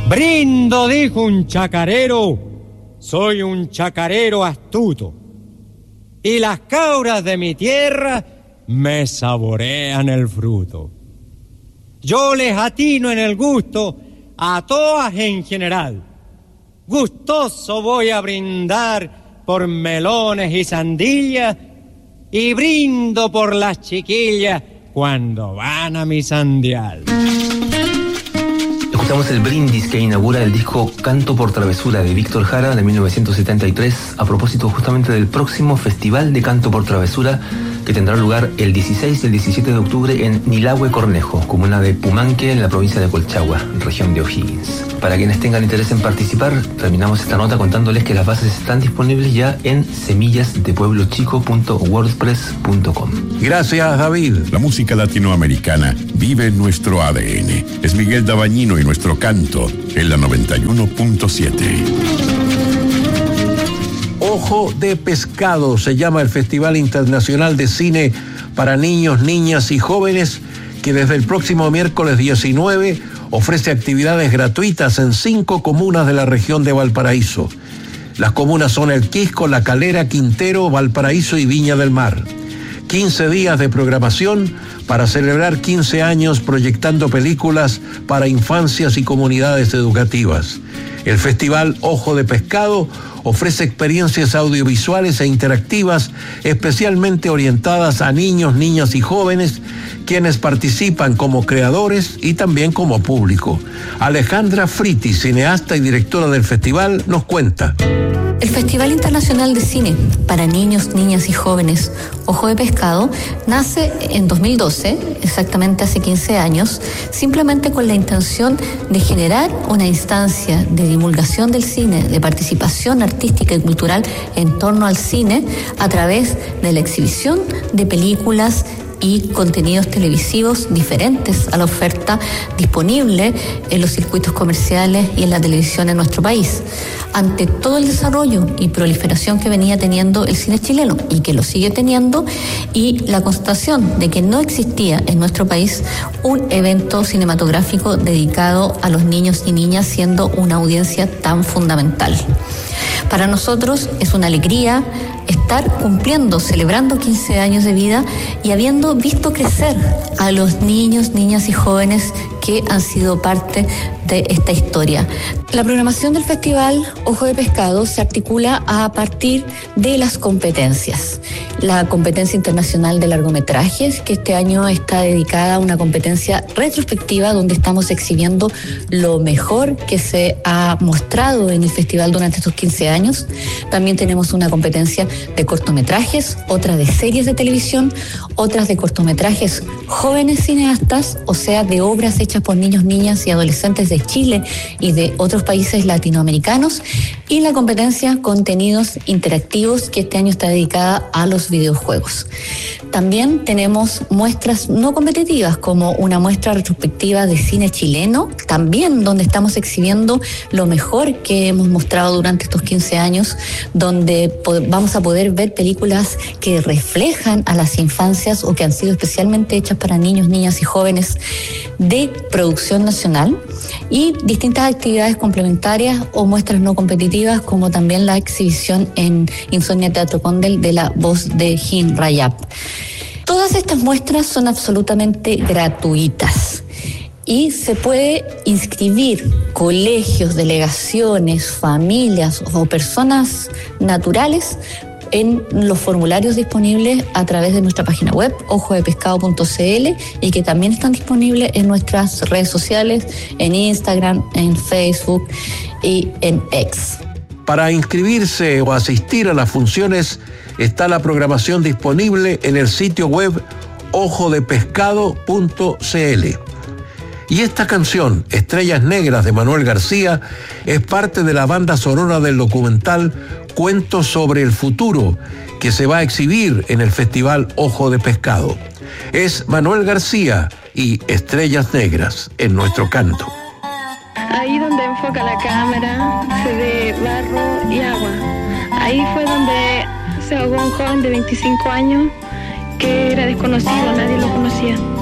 Brindo, dijo un chacarero, soy un chacarero astuto, y las cabras de mi tierra me saborean el fruto. Yo les atino en el gusto a todas en general. Gustoso voy a brindar por melones y sandillas, y brindo por las chiquillas cuando van a mi sandial. Escuchamos el brindis que inaugura el disco Canto por Travesura de Víctor Jara de 1973, a propósito justamente del próximo Festival de Canto por Travesura, que tendrá lugar el 16 y el 17 de octubre en Nilahue Cornejo, comuna de Pumanque, en la provincia de Colchagua, región de O'Higgins. Para quienes tengan interés en participar, terminamos esta nota contándoles que las bases están disponibles ya en semillasdepueblochico.wordpress.com. Gracias, David. La música latinoamericana vive en nuestro ADN. Es Miguel Dabañino y nuestro canto en la 91.7. Ojo de Pescado se llama el Festival Internacional de Cine para Niños, Niñas y Jóvenes, que desde el próximo miércoles 19 ofrece actividades gratuitas en 5 comunas de la región de Valparaíso. Las comunas son El Quisco, La Calera, Quintero, Valparaíso y Viña del Mar. 15 días de programación para celebrar 15 años proyectando películas para infancias y comunidades educativas. El Festival Ojo de Pescado ofrece experiencias audiovisuales e interactivas especialmente orientadas a niños, niñas y jóvenes, quienes participan como creadores y también como público. Alejandra Fritti, cineasta y directora del festival, nos cuenta. El Festival Internacional de Cine para Niños, Niñas y Jóvenes, Ojo de Pescado, nace en 2012, exactamente hace 15 años, simplemente con la intención de generar una instancia de divulgación del cine, de participación artística y cultural en torno al cine a través de la exhibición de películas y contenidos televisivos diferentes a la oferta disponible en los circuitos comerciales y en la televisión en nuestro país. Ante todo el desarrollo y proliferación que venía teniendo el cine chileno y que lo sigue teniendo, y la constatación de que no existía en nuestro país un evento cinematográfico dedicado a los niños y niñas, siendo una audiencia tan fundamental. Para nosotros es una alegría estar cumpliendo, celebrando 15 años de vida y habiendo visto crecer a los niños, niñas y jóvenes que han sido parte de esta historia. La programación del Festival Ojo de Pescado se articula a partir de las competencias. La competencia internacional de largometrajes, que este año está dedicada a una competencia retrospectiva donde estamos exhibiendo lo mejor que se ha mostrado en el festival durante estos 15 años. También tenemos una competencia de cortometrajes, otra de series de televisión, otras de cortometrajes jóvenes cineastas, o sea, de obras hechas por niños, niñas y adolescentes de Chile y de otros países latinoamericanos, y la competencia contenidos interactivos, que este año está dedicada a los videojuegos. También tenemos muestras no competitivas, como una muestra retrospectiva de cine chileno, también donde estamos exhibiendo lo mejor que hemos mostrado durante estos 15 años, donde vamos a poder ver películas que reflejan a las infancias o que han sido especialmente hechas para niños, niñas y jóvenes de producción nacional, y distintas actividades complementarias o muestras no competitivas, como también la exhibición en Insomnia Teatro Condel de la voz de Jim Rayap. Todas estas muestras son absolutamente gratuitas y se puede inscribir colegios, delegaciones, familias o personas naturales en los formularios disponibles a través de nuestra página web, ojodepescado.cl, y que también están disponibles en nuestras redes sociales, en Instagram, en Facebook y en X. Para inscribirse o asistir a las funciones está la programación disponible en el sitio web ojodepescado.cl. Y esta canción, Estrellas Negras de Manuel García, es parte de la banda sonora del documental Cuentos sobre el Futuro, que se va a exhibir en el Festival Ojo de Pescado. Es Manuel García y Estrellas Negras en nuestro canto. Ahí donde enfoca la cámara se ve barro y agua. Ahí fue donde se ahogó un joven de 25 años que era desconocido, nadie lo conocía.